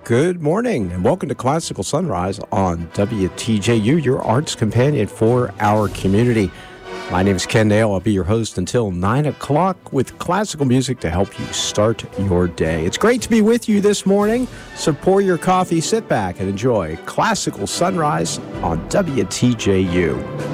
Good morning, and welcome to Classical Sunrise on WTJU, your arts companion for our community. My name is Ken Dale. I'll be your host until 9 o'clock with classical music to help you start your day. It's great to be with you this morning. So pour your coffee, sit back, and enjoy Classical Sunrise on WTJU.